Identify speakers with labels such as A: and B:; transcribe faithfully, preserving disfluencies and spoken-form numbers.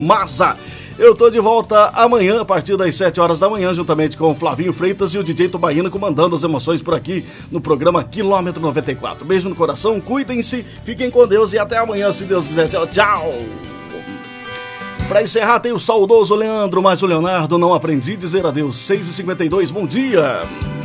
A: Massa! Eu tô de volta amanhã, a partir das sete horas da manhã, juntamente com o Flavinho Freitas e o D J Tubaína, comandando as emoções por aqui no programa Quilômetro noventa e quatro. Beijo no coração, cuidem-se, fiquem com Deus e até amanhã, se Deus quiser. Tchau, tchau! Pra encerrar, tem o saudoso Leandro, mas o Leonardo não aprendi a dizer adeus. seis e cinquenta e dois, bom dia!